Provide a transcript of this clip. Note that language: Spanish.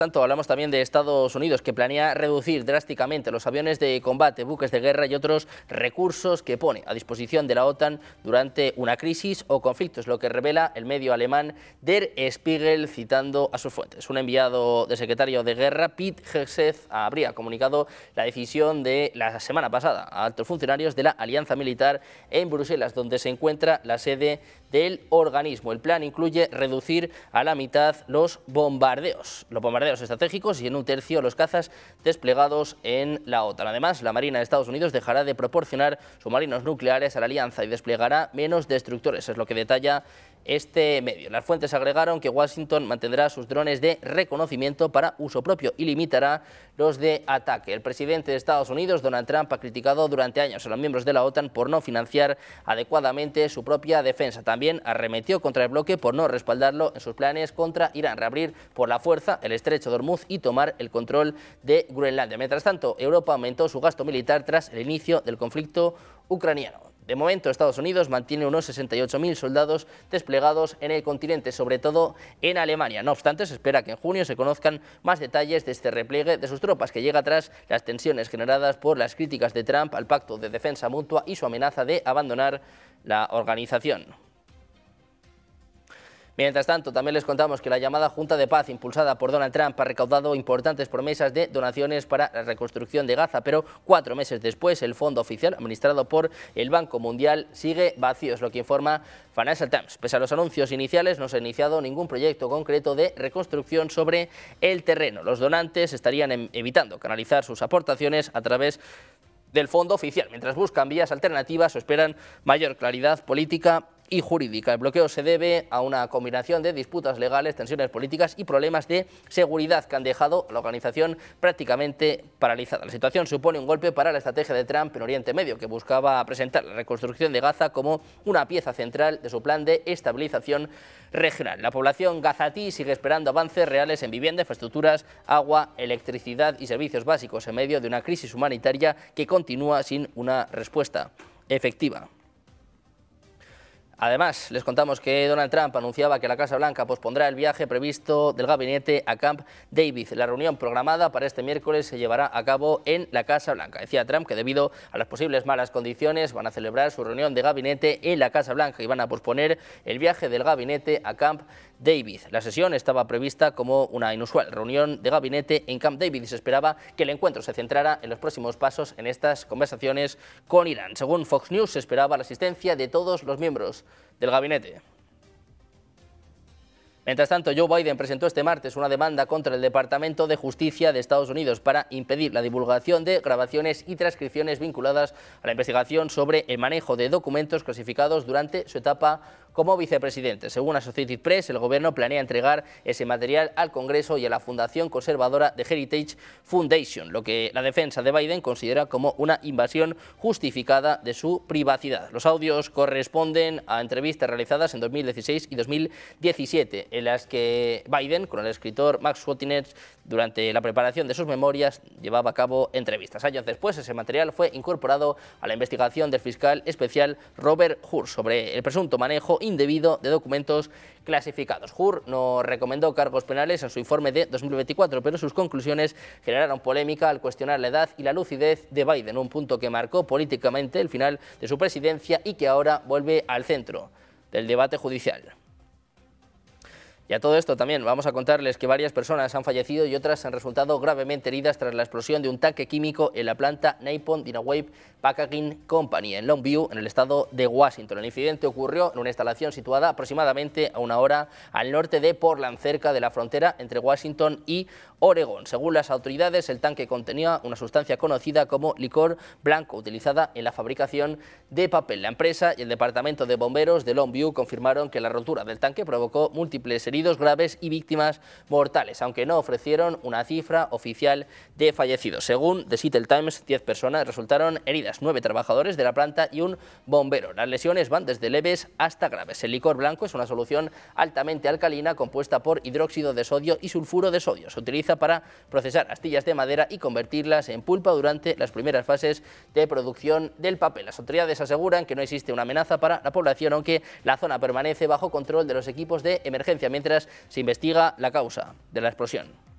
Tanto hablamos también de Estados Unidos, que planea reducir drásticamente los aviones de combate, buques de guerra y otros recursos que pone a disposición de la OTAN durante una crisis o conflicto. Es lo que revela el medio alemán Der Spiegel, citando a sus fuentes. Un enviado del secretario de Guerra, Pete Hegseth, habría comunicado la decisión de la semana pasada a altos funcionarios de la Alianza Militar en Bruselas, donde se encuentra la sede del organismo. El plan incluye reducir a la mitad los bombardeos estratégicos y en un tercio los cazas desplegados en la OTAN. Además, la Marina de Estados Unidos dejará de proporcionar submarinos nucleares a la alianza y desplegará menos destructores, es lo que detalla este medio. Las fuentes agregaron que Washington mantendrá sus drones de reconocimiento para uso propio y limitará los de ataque. El presidente de Estados Unidos, Donald Trump, ha criticado durante años a los miembros de la OTAN por no financiar adecuadamente su propia defensa. También arremetió contra el bloque por no respaldarlo en sus planes contra Irán, reabrir por la fuerza el estrecho de Hormuz y tomar el control de Groenlandia. Mientras tanto, Europa aumentó su gasto militar tras el inicio del conflicto ucraniano. De momento, Estados Unidos mantiene unos 68.000 soldados desplegados en el continente, sobre todo en Alemania. No obstante, se espera que en junio se conozcan más detalles de este repliegue de sus tropas, que llega tras las tensiones generadas por las críticas de Trump al Pacto de Defensa Mutua y su amenaza de abandonar la organización. Mientras tanto, también les contamos que la llamada Junta de Paz, impulsada por Donald Trump, ha recaudado importantes promesas de donaciones para la reconstrucción de Gaza, pero 4 meses después el fondo oficial, administrado por el Banco Mundial, sigue vacío, es lo que informa Financial Times. Pese a los anuncios iniciales, no se ha iniciado ningún proyecto concreto de reconstrucción sobre el terreno. Los donantes estarían evitando canalizar sus aportaciones a través del fondo oficial, mientras buscan vías alternativas o esperan mayor claridad política y jurídica. El bloqueo se debe a una combinación de disputas legales, tensiones políticas y problemas de seguridad que han dejado a la organización prácticamente paralizada. La situación supone un golpe para la estrategia de Trump en Oriente Medio, que buscaba presentar la reconstrucción de Gaza como una pieza central de su plan de estabilización regional. La población gazatí sigue esperando avances reales en vivienda, infraestructuras, agua, electricidad y servicios básicos en medio de una crisis humanitaria que continúa sin una respuesta efectiva. Además, les contamos que Donald Trump anunciaba que la Casa Blanca pospondrá el viaje previsto del gabinete a Camp David. La reunión programada para este miércoles se llevará a cabo en la Casa Blanca. Decía Trump que debido a las posibles malas condiciones van a celebrar su reunión de gabinete en la Casa Blanca y van a posponer el viaje del gabinete a Camp David. La sesión estaba prevista como una inusual reunión de gabinete en Camp David y se esperaba que el encuentro se centrara en los próximos pasos en estas conversaciones con Irán. Según Fox News, se esperaba la asistencia de todos los miembros del gabinete. Mientras tanto, Joe Biden presentó este martes una demanda contra el Departamento de Justicia de Estados Unidos para impedir la divulgación de grabaciones y transcripciones vinculadas a la investigación sobre el manejo de documentos clasificados durante su etapa como vicepresidente. Según Associated Press, el gobierno planea entregar ese material al Congreso y a la Fundación Conservadora de Heritage Foundation, lo que la defensa de Biden considera como una invasión justificada de su privacidad. Los audios corresponden a entrevistas realizadas en 2016 y 2017, en las que Biden, con el escritor Max Schwotynetz, durante la preparación de sus memorias, llevaba a cabo entrevistas. Años después, ese material fue incorporado a la investigación del fiscal especial Robert Hur sobre el presunto manejo indebido de documentos clasificados. Hur no recomendó cargos penales en su informe de 2024, pero sus conclusiones generaron polémica al cuestionar la edad y la lucidez de Biden, un punto que marcó políticamente el final de su presidencia y que ahora vuelve al centro del debate judicial. Y a todo esto también vamos a contarles que varias personas han fallecido y otras han resultado gravemente heridas tras la explosión de un tanque químico en la planta Nippon Dinawave Packaging Company en Longview, en el estado de Washington. El incidente ocurrió en una instalación situada aproximadamente a 1 hora al norte de Portland, cerca de la frontera entre Washington y Oregón. Según las autoridades, el tanque contenía una sustancia conocida como licor blanco, utilizada en la fabricación de papel. La empresa y el departamento de bomberos de Longview confirmaron que la rotura del tanque provocó múltiples heridos graves y víctimas mortales, aunque no ofrecieron una cifra oficial de fallecidos. Según The Seattle Times, 10 personas resultaron heridas, 9 trabajadores de la planta y un bombero. Las lesiones van desde leves hasta graves. El licor blanco es una solución altamente alcalina compuesta por hidróxido de sodio y sulfuro de sodio. Se utiliza para procesar astillas de madera y convertirlas en pulpa durante las primeras fases de producción del papel. Las autoridades aseguran que no existe una amenaza para la población, aunque la zona permanece bajo control de los equipos de emergencia mientras se investiga la causa de la explosión.